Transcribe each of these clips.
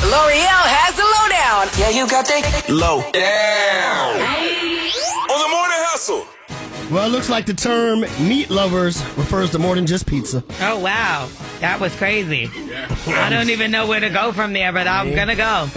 L'Oreal has the lowdown. Yeah, you got the low down. On the morning hustle. Well, it looks like the term meat lovers refers to more than just pizza. Oh, wow. That was crazy. I don't even know where to go from there, but I'm going to go.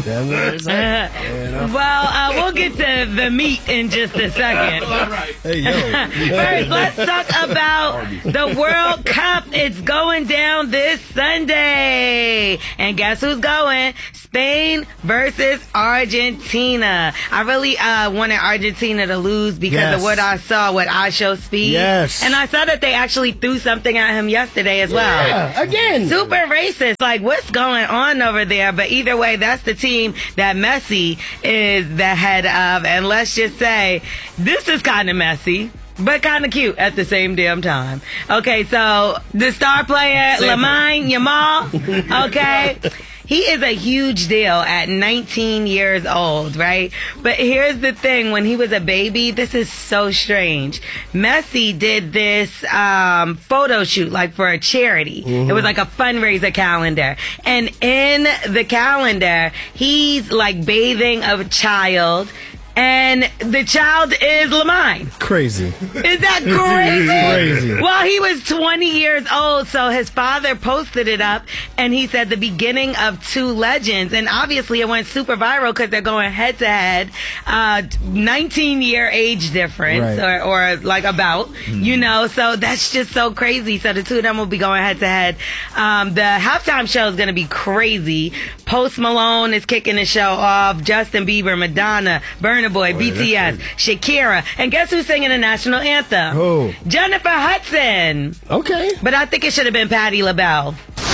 Well, we'll get to the meat in just a second. First, let's talk about the World Cup. It's going down this Sunday. And guess who's going? Spain versus Argentina. I really wanted Argentina to lose because of what I saw, what I show Speed. Yes. And I saw that they actually threw something at him yesterday as well. Yeah, again. Super racist. Like, what's going on over there? But either way, that's the team that Messi is the head of. And let's just say, this is kind of messy, but kind of cute at the same damn time. Okay, so the star player, Lamine Yamal, okay? He is a huge deal at 19 years old, right? But here's the thing. When he was a baby, this is so strange. Messi did this photo shoot, like for a charity. It was like a fundraiser calendar. And in the calendar, he's like bathing a child. And the child is Lamine. Crazy. Is that crazy? Crazy. Well, he was 20 years old, so his father posted it up, and he said the beginning of two legends. And obviously it went super viral because they're going head-to-head. 19-year age difference, or like about, you know. So that's just so crazy. So the two of them will be going head-to-head. The halftime show is going to be crazy. Post Malone is kicking the show off. Justin Bieber, Madonna, Burna Boy, BTS, Shakira. And guess who's singing the national anthem? Who? Jennifer Hudson. Okay. But I think it should have been Patti LaBelle.